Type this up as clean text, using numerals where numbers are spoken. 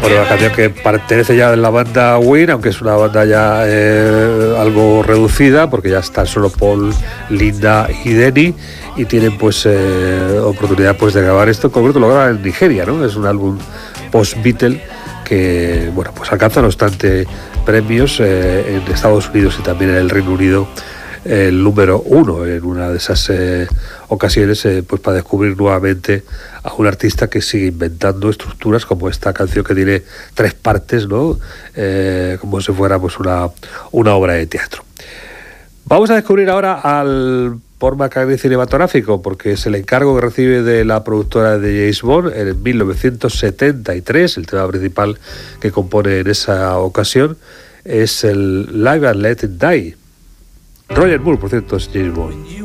Bueno, la canción que pertenece ya a la banda Ween, aunque es una banda ya algo reducida, porque ya están solo Paul, Linda y Denny, y tienen pues oportunidad pues de grabar esto. En concreto lo graban en Nigeria, ¿no? Es un álbum post-Beatle que, bueno, pues alcanza no obstante premios en Estados Unidos y también en el Reino Unido, el número 1 en una de esas ocasiones, pues para descubrir nuevamente a un artista que sigue inventando estructuras como esta canción que tiene 3 partes, ¿no? Como si fuera pues una obra de teatro. Vamos a descubrir ahora al Paul McCartney cinematográfico, porque es el encargo que recibe de la productora de James Bond en 1973. El tema principal que compone en esa ocasión es el Live and Let It Die. Roger Moore, por cierto, es James Bond.